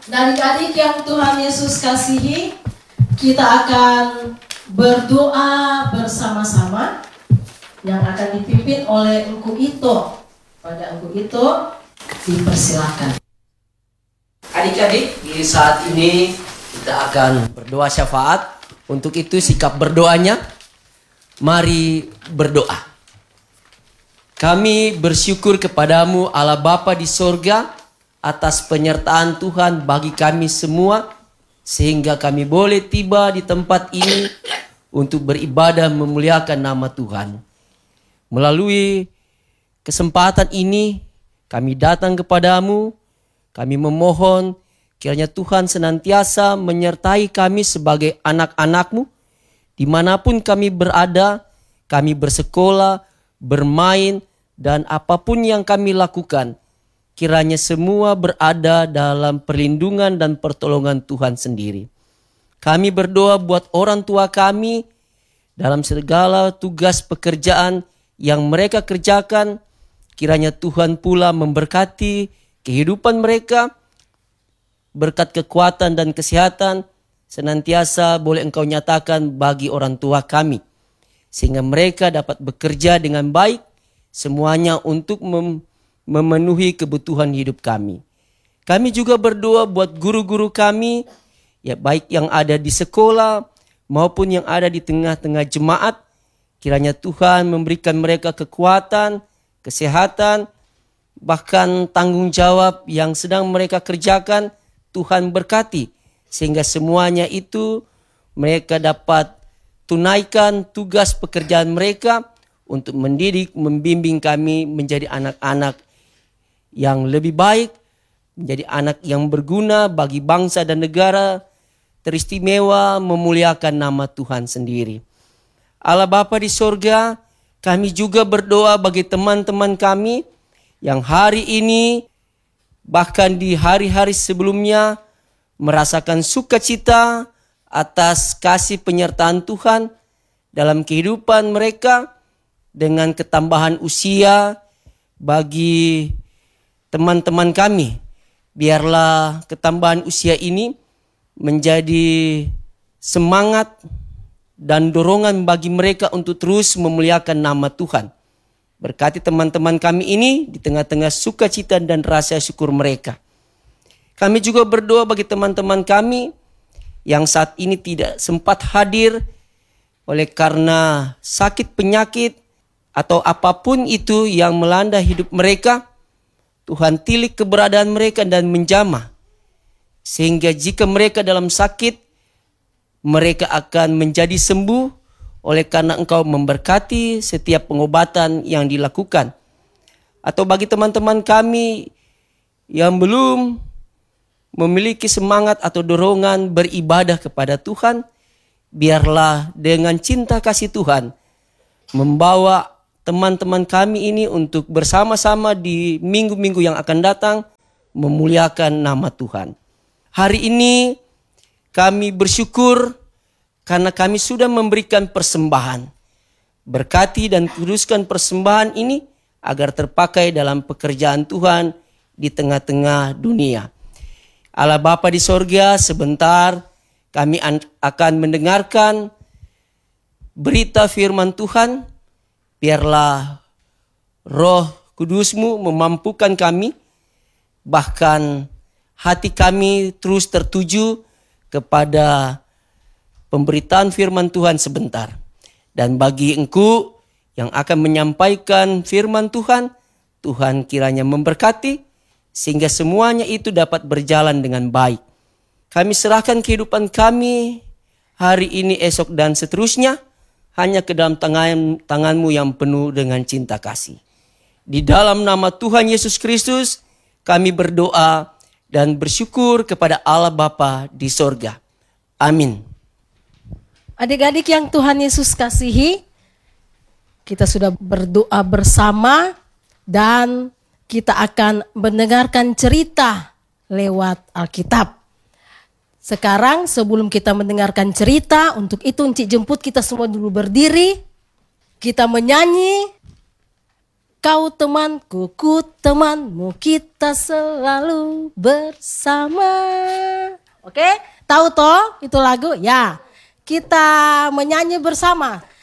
Dan adik-adik yang Tuhan Yesus kasihi, kita akan berdoa bersama-sama yang akan dipimpin oleh Engku Ito. Pada Engku Ito, dipersilakan. Adik-adik, di saat ini kita akan berdoa syafaat. Untuk itu sikap berdoanya, mari berdoa. Kami bersyukur kepadamu Allah Bapa di sorga atas penyertaan Tuhan bagi kami semua, sehingga kami boleh tiba di tempat ini untuk beribadah memuliakan nama Tuhan. Melalui kesempatan ini kami datang kepadamu, kami memohon kiranya Tuhan senantiasa menyertai kami sebagai anak-anak-Mu, dimanapun kami berada, kami bersekolah, bermain, dan apapun yang kami lakukan, kiranya semua berada dalam perlindungan dan pertolongan Tuhan sendiri. Kami berdoa buat orang tua kami dalam segala tugas pekerjaan yang mereka kerjakan, kiranya Tuhan pula memberkati kehidupan mereka, berkat kekuatan dan kesehatan senantiasa boleh Engkau nyatakan bagi orang tua kami, sehingga mereka dapat bekerja dengan baik, semuanya untuk memenuhi kebutuhan hidup kami. Kami juga berdoa buat guru-guru kami, ya baik yang ada di sekolah maupun yang ada di tengah-tengah jemaat. Kiranya Tuhan memberikan mereka kekuatan, kesehatan, bahkan tanggung jawab yang sedang mereka kerjakan, Tuhan berkati, sehingga semuanya itu mereka dapat tunaikan tugas pekerjaan mereka untuk mendidik, membimbing kami menjadi anak-anak yang lebih baik, menjadi anak yang berguna bagi bangsa dan negara, teristimewa memuliakan nama Tuhan sendiri. Allah Bapa di sorga, kami juga berdoa bagi teman-teman kami yang hari ini bahkan di hari-hari sebelumnya merasakan sukacita atas kasih penyertaan Tuhan dalam kehidupan mereka dengan ketambahan usia bagi teman-teman kami. Biarlah ketambahan usia ini menjadi semangat dan dorongan bagi mereka untuk terus memuliakan nama Tuhan. Berkati teman-teman kami ini di tengah-tengah sukacita dan rasa syukur mereka. Kami juga berdoa bagi teman-teman kami yang saat ini tidak sempat hadir oleh karena sakit penyakit atau apapun itu yang melanda hidup mereka. Tuhan tilik keberadaan mereka dan menjamah, sehingga jika mereka dalam sakit, mereka akan menjadi sembuh oleh karena Engkau memberkati setiap pengobatan yang dilakukan. Atau bagi teman-teman kami yang belum memiliki semangat atau dorongan beribadah kepada Tuhan, biarlah dengan cinta kasih Tuhan membawa teman-teman kami ini untuk bersama-sama di minggu-minggu yang akan datang memuliakan nama Tuhan. Hari ini kami bersyukur karena kami sudah memberikan persembahan. Berkati dan kuduskan persembahan ini agar terpakai dalam pekerjaan Tuhan di tengah-tengah dunia. Allah Bapa di sorga, sebentar kami akan mendengarkan berita firman Tuhan. Biarlah Roh Kudus-Mu memampukan kami, bahkan hati kami terus tertuju kepada pemberitaan firman Tuhan sebentar. Dan bagi Engku yang akan menyampaikan firman Tuhan, Tuhan kiranya memberkati sehingga semuanya itu dapat berjalan dengan baik. Kami serahkan kehidupan kami hari ini, esok, dan seterusnya hanya ke dalam tangan-Mu yang penuh dengan cinta kasih. Di dalam nama Tuhan Yesus Kristus kami berdoa dan bersyukur kepada Allah Bapa di sorga. Amin. Adik-adik yang Tuhan Yesus kasihi, kita sudah berdoa bersama dan kita akan mendengarkan cerita lewat Alkitab. Sekarang sebelum kita mendengarkan cerita, untuk itu Encik jemput kita semua dulu berdiri. Kita menyanyi Kau temanku, ku temanmu, kita selalu bersama. Oke, tahu toh itu lagu? Ya, kita menyanyi bersama.